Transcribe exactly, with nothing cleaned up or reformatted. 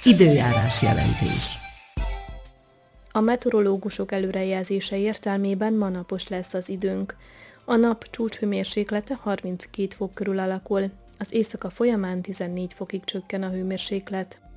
Időjárás jelentés. A meteorológusok előrejelzése értelmében ma napos lesz az időnk. A nap csúcshőmérséklete harminckét fok körül alakul, az éjszaka folyamán tizennégy fokig csökken a hőmérséklet.